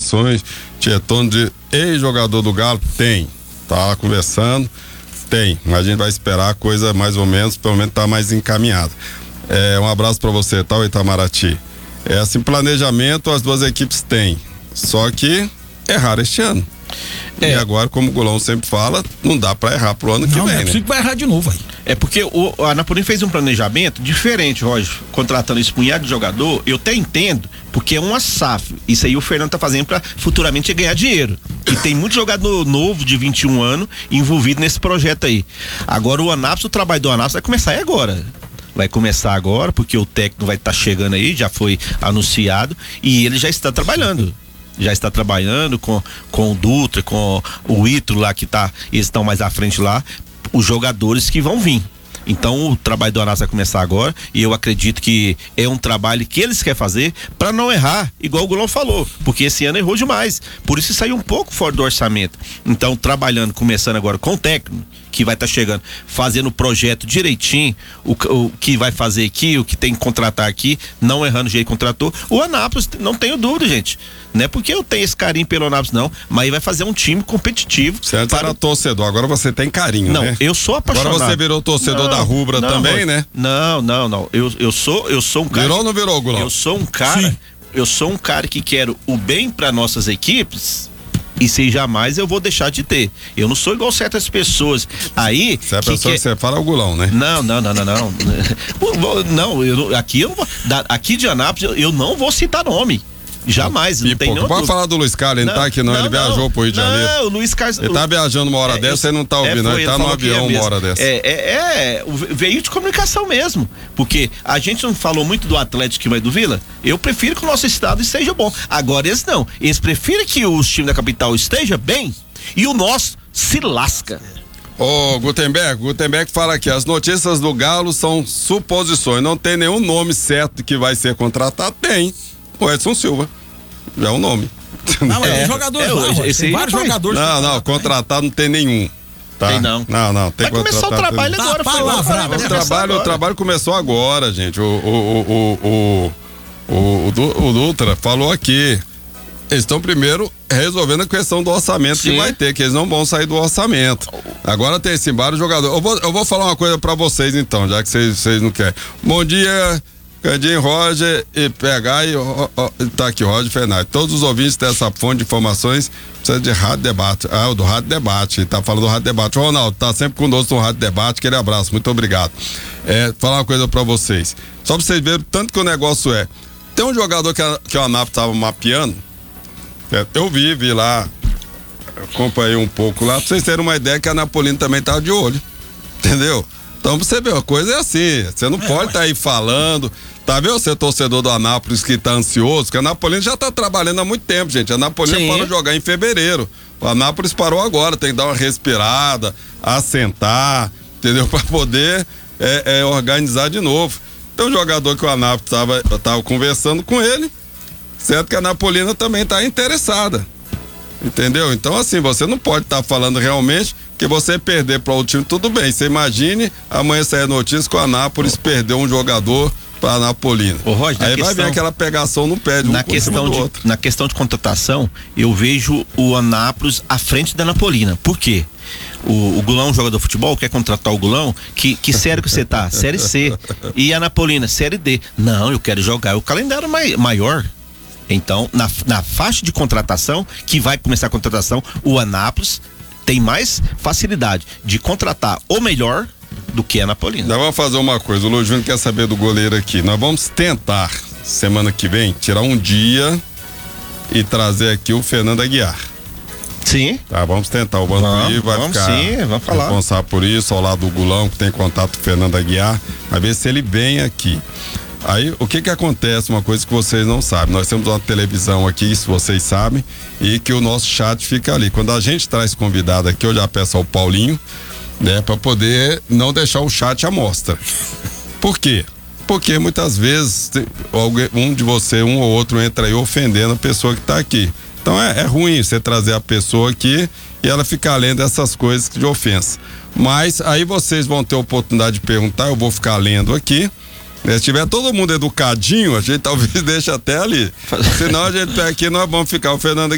informações, Tieton, de ex-jogador do Galo? Tem. Tá conversando? Tem. Mas a gente vai esperar a coisa mais ou menos, pelo menos tá mais encaminhada. Um abraço para você, tá, Itamaraty? Assim, planejamento as duas equipes têm. Só que erraram este ano. E agora, como o Gulão sempre fala, não dá pra errar pro ano que vem, né? Não, vai errar de novo aí. É porque o Anápolis fez um planejamento diferente, Roger, contratando esse punhado de jogador. Eu até entendo, porque é uma SAF. Isso aí o Fernando tá fazendo pra futuramente ganhar dinheiro. E tem muito jogador novo de 21 anos envolvido nesse projeto aí. Agora o trabalho do Anápolis vai começar aí agora. Vai começar agora, porque o técnico vai estar chegando aí, já foi anunciado, e ele já está trabalhando. Já está trabalhando com o Dutra, com o Ítalo lá eles estão mais à frente lá, os jogadores que vão vir. Então o trabalho do Anápolis vai começar agora e eu acredito que é um trabalho que eles querem fazer para não errar, igual o Gulão falou, porque esse ano errou demais, por isso saiu um pouco fora do orçamento. Então trabalhando, começando agora com o técnico que vai estar chegando, fazendo o projeto direitinho, o que vai fazer aqui, o que tem que contratar aqui, não errando o jeito que contratou. O Anápolis, não tenho dúvida, gente, não é porque eu tenho esse carinho pelo Anápolis não, mas ele vai fazer um time competitivo. Você antes era torcedor, agora você tem carinho, não, né? Eu sou apaixonado. Agora você virou torcedor da Rubra também, né? Não, eu sou um cara. Virou ou não virou, Gulão? Eu sou um cara que quero o bem para nossas equipes. E se jamais eu vou deixar de ter. Eu não sou igual certas pessoas. Aí. Se a pessoa que você fala é o Gulão, né? Não. Aqui de Anápolis eu não vou citar nome. Jamais, não tem nenhum. Pode falar do Luiz Carlos, ele não tá aqui não, ele viajou pro Rio de Janeiro. Não, o Luiz Carlos. Ele tá viajando uma hora dessa, você não tá ouvindo, ele tá no avião uma hora dessa. O veículo de comunicação mesmo, porque a gente não falou muito do Atlético que vai do Vila, eu prefiro que o nosso estado esteja bom, agora eles não, eles preferem que os times da capital estejam bem e o nosso se lasca. Ô, Gutenberg fala aqui, as notícias do Galo são suposições, não tem nenhum nome certo que vai ser contratado, tem. O Edson Silva, já é um nome. Não, mas tem jogadores lá, tem vários jogadores. Não, contratado não tem nenhum. Tá? Tem não. Não, tem. Vai começar o trabalho agora. O trabalho começou agora, gente. O Dutra falou aqui. Eles estão primeiro resolvendo a questão do orçamento. Sim. Que vai ter, que eles não vão sair do orçamento. Agora tem esse vários jogadores. Eu vou falar uma coisa pra vocês então, já que vocês não querem. Bom dia, Candinho, Roger e PH e tá aqui, Roger Fernandes. Todos os ouvintes dessa fonte de informações precisam de Rádio Debate. O do Rádio Debate, tá falando do Rádio Debate. O Ronaldo tá sempre conosco no Rádio Debate, aquele abraço, muito obrigado. Falar uma coisa pra vocês, só pra vocês verem tanto que o negócio é. Tem um jogador que o Anápolis tava mapeando, eu vi lá, acompanhei um pouco lá, pra vocês terem uma ideia que a Anapolina também tava de olho, entendeu? Então você vê, a coisa é assim, você não pode estar aí falando, tá vendo você torcedor do Anápolis que tá ansioso, porque a Anapolina já tá trabalhando há muito tempo, gente, a Anapolina parou de jogar em fevereiro, o Anápolis parou agora, tem que dar uma respirada, assentar, entendeu? Pra poder organizar de novo. Tem um jogador que o Anápolis tava conversando com ele, certo que a Anapolina também tá interessada, entendeu? Então assim, você não pode estar falando realmente que você perder para o time, tudo bem, você imagine amanhã sair a notícia que o Anápolis perdeu um jogador para a Anapolina. Aí vai vir aquela pegação no pé de um do outro. Na questão de contratação, eu vejo o Anápolis à frente da Anapolina. Por quê? O Gulão, jogador de futebol, quer contratar o Gulão, que série que você tá? Série C. E a Anapolina, série D. Não, eu quero jogar o calendário maior. Então, na faixa de contratação, que vai começar a contratação, o Anápolis tem mais facilidade de contratar o melhor do que a Anapolina. Nós vamos fazer uma coisa, o Luiz Júnior quer saber do goleiro aqui. Nós vamos tentar, semana que vem, tirar um dia e trazer aqui o Fernando Aguiar. Sim. Tá, vamos tentar. O Banduí vai ficar responsável por isso, ao lado do Gulão, que tem contato com o Fernando Aguiar, vai ver se ele vem aqui. Aí, o que acontece, uma coisa que vocês não sabem, nós temos uma televisão aqui, isso vocês sabem, e que o nosso chat fica ali. Quando a gente traz convidado aqui, eu já peço ao Paulinho, né, pra poder não deixar o chat à mostra. Por quê? Porque muitas vezes um ou outro entra aí ofendendo a pessoa que tá aqui. Então é ruim você trazer a pessoa aqui e ela ficar lendo essas coisas de ofensa. Mas aí vocês vão ter a oportunidade de perguntar, eu vou ficar lendo aqui. Se tiver todo mundo educadinho, a gente talvez deixe até ali. Senão a gente aqui, nós vamos ficar o Fernando